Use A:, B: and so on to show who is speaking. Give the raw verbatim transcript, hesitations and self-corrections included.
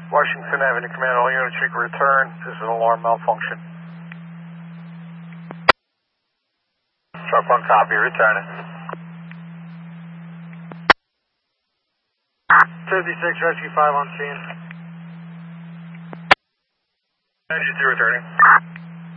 A: Washington Avenue Command, all units you can return. This is an alarm malfunction. Truck one copy, returning. fifty-six, Rescue five on scene. Engine two returning.